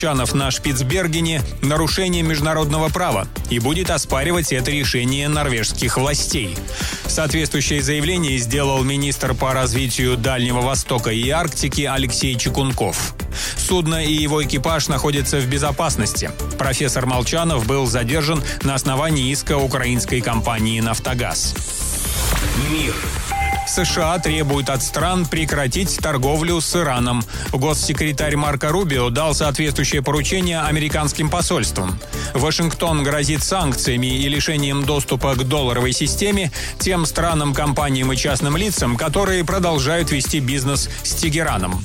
Молчанов на Шпицбергене нарушение международного права и будет оспаривать это решение норвежских властей. Соответствующее заявление сделал министр по развитию Дальнего Востока и Арктики Алексей Чекунков. Судно и его экипаж находятся в безопасности. Профессор Молчанов был задержан на основании иска украинской компании «Нафтогаз». Мир. США требуют от стран прекратить торговлю с Ираном. Госсекретарь Марко Рубио дал соответствующее поручение американским посольствам. Вашингтон грозит санкциями и лишением доступа к долларовой системе тем странам, компаниям и частным лицам, которые продолжают вести бизнес с Тегераном.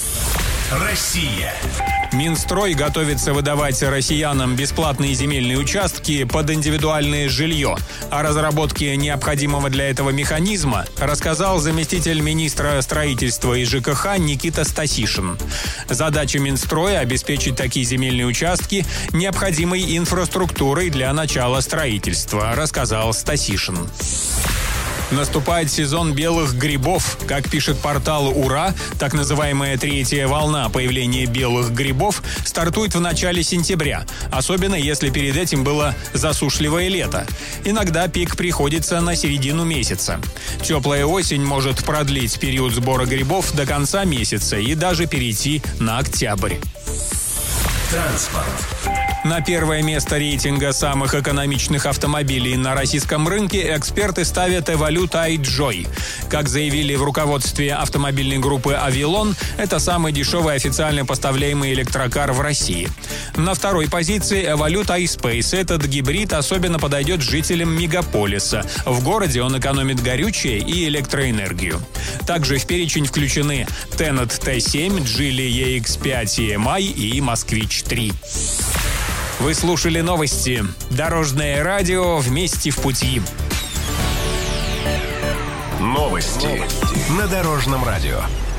Россия. Минстрой готовится выдавать россиянам бесплатные земельные участки под индивидуальное жилье. О разработке необходимого для этого механизма рассказал заместитель министра строительства и ЖКХ Никита Стасишин. Задача Минстроя – обеспечить такие земельные участки необходимой инфраструктурой для начала строительства, рассказал Стасишин. Наступает сезон белых грибов. Как пишет портал «Ура», так называемая третья волна появления белых грибов стартует в начале сентября, особенно если перед этим было засушливое лето. Иногда пик приходится на середину месяца. Теплая осень может продлить период сбора грибов до конца месяца и даже перейти на октябрь. Транспорт. На первое место рейтинга самых экономичных автомобилей на российском рынке эксперты ставят Evolute iJoy. Как заявили в руководстве автомобильной группы «Авилон», это самый дешевый официально поставляемый электрокар в России. На второй позиции Evolute iSpace. Этот гибрид особенно подойдет жителям мегаполиса. В городе он экономит горючее и электроэнергию. Также в перечень включены Tenet T7, Geely EX5 EMI и Москвич 3. Вы слушали новости. Дорожное радио «Вместе в пути». Новости на Дорожном радио.